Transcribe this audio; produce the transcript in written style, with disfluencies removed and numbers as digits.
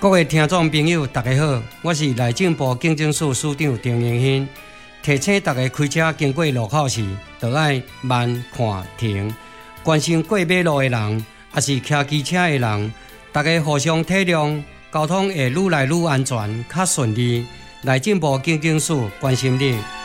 各位听众朋友，大家好，我是内政部警政署署长郑永兴。提醒大家开车经过路口时，就要慢看停。关心过马路的人，也是骑机车的人，大家互相体谅，交通会愈来愈安全、较顺利。内政部警政署关心你。